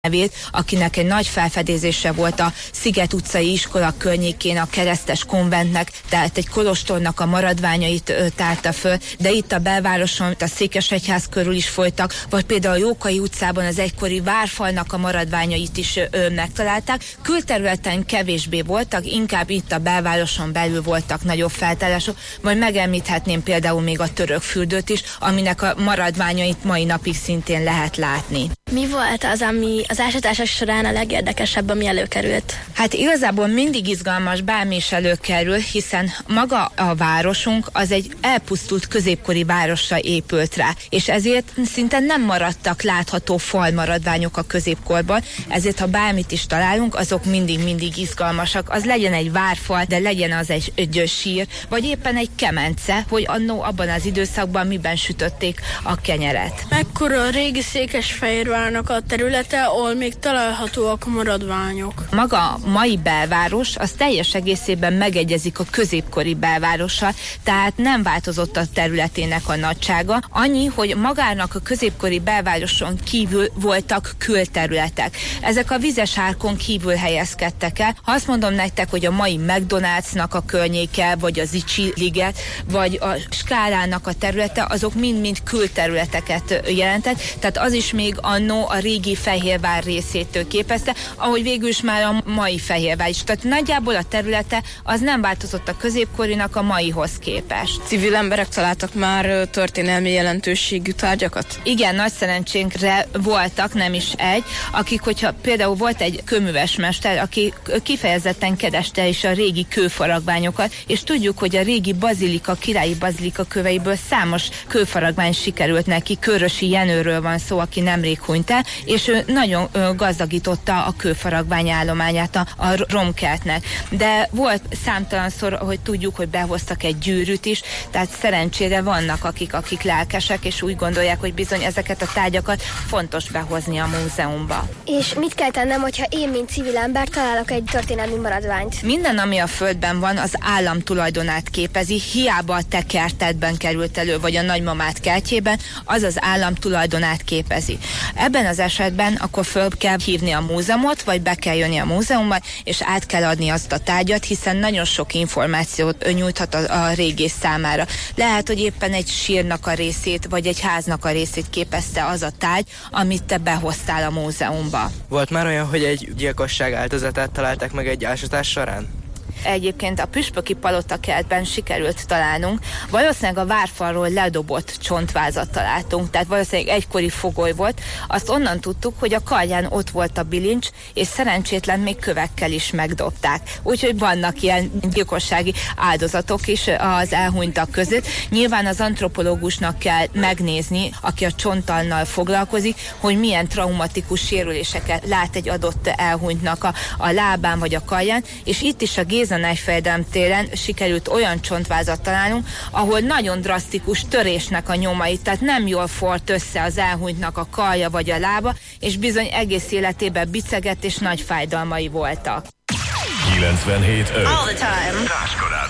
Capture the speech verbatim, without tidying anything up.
nevét, akinek egy nagy felfedezése volt a Sziget utcai iskola környékén a keresztes konventnek, tehát egy kolostornak a maradványait ö, tárta föl, de itt a belvároson, a Székesegyház körül is folytak, vagy például a Jókai utcában az egykori várfalnak a maradványait is ö, megtalálták. Külterületen kevésbé voltak, inkább itt a belvároson belül voltak nagyobb feltárások, majd megemlíthetném például még a Törökfürdőt is, aminek a maradványait mai napig szintén lehet látni. Mi volt az, ami az ásatások során a legérdekesebb, ami előkerült? Hát igazából mindig izgalmas, bármi is előkerül, hiszen maga a városunk az egy elpusztult középkori városra épült rá, és ezért szinte nem maradtak látható falmaradványok a középkorban, ezért ha bármit is találunk, azok mindig-mindig izgalmasak. Az legyen egy várfal, de legyen az egy, egy sír, vagy éppen egy kemence, hogy annó abban az időszakban miben sütötték a kenyeret. Mekkora a régi Székesfehérvárnak a területe, ahol még találhatóak maradványok? Maga a mai belváros, az teljes egészében megegyezik a középkori belvárossal, tehát nem változott a területének a nagysága. Annyi, hogy magának a középkori belvároson kívül voltak külterületek. Ezek a vizes árkon kívül helyezkedtek el. Ha azt mondom nektek, hogy a mai McDonald'snak a környéke, vagy az Zichy liget, vagy a Skálának a területe, azok mind-mind külterületeket jelentett, tehát az is még annó a régi Fehérvár részétől képezte, ahogy végül is már a mai Fehérvár is. Tehát nagyjából a területe az nem változott a középkorinak a maihoz képest. Civil emberek találtak már történelmi jelentőségű tárgyakat? Igen, nagy szerencsénkre voltak, nem is egy, akik, hogyha például volt egy kőműves mester, aki kifejezetten kereste is a régi kőfaragványokat, és tudjuk, hogy a régi bazilika, királyi bazilika köveiből számos kőfaragvány sikerült neki. Körösi Jenőről van szó, aki nemrég hunyt el, és ő nagyon ö, gazdagította a kőfaragvány állományát a, a romkertnek. De volt számtalanszor, hogy tudjuk, hogy behoztak egy gyűrűt is, tehát szerencsére vannak akik, akik lelkesek, és úgy gondolják, hogy bizony ezeket a tárgyakat fontos behozni a múzeumba. És mit kell tennem, hogyha én, mint civil ember találok egy történelmi maradványt? Minden, ami a földben van, az állam tulajdonát képezi, hiába a te kertedben került elő, vagy a nagymamát kertjében, az az állam tulajdonát képezi. Ebben az esetben akkor föl kell hívni a múzeumot, vagy be kell jönni a múzeumba, és át kell adni azt a tárgyat, hiszen nagyon sok információt nyújthat a, a régész számára. Lehet, hogy éppen egy sírnak a részét, vagy egy háznak a részét képezte az a tárgy, amit te behoztál a múzeumba. Volt már olyan, hogy egy gyilkosság áldozatát találták meg egy ásatás során? Egyébként a püspöki palota kertben sikerült találnunk. Valószínűleg a várfalról ledobott csontvázat találtunk, tehát valószínűleg egykori fogoly volt. Azt onnan tudtuk, hogy a karján ott volt a bilincs, és szerencsétlen még kövekkel is megdobták. Úgyhogy vannak ilyen gyilkossági áldozatok is az elhunytak között. Nyilván az antropológusnak kell megnézni, aki a csonttalnal foglalkozik, hogy milyen traumatikus sérüléseket lát egy adott elhunytnak a, a lábán vagy a karján, és itt is a Géza Nagyfejedelem téren sikerült olyan csontvázat találnunk, ahol nagyon drasztikus törésnek a nyomai, tehát nem jól forrt össze az elhunytnak a karja vagy a lába, és bizony egész életében bicegett és nagy fájdalmai voltak. kilencvenhét öt. All the time.